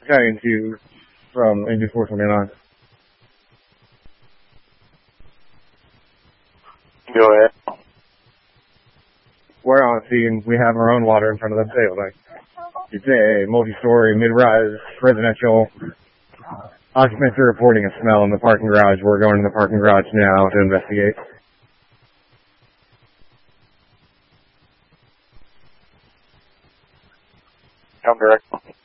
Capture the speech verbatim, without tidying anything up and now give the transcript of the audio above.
Battalion two from Engine four twenty-nine. Go ahead. We're on scene. We have our own water in front of the building. It's a multi-story, mid-rise residential. Occupants are reporting a smell in the parking garage. We're going to the parking garage now to investigate. Come direct.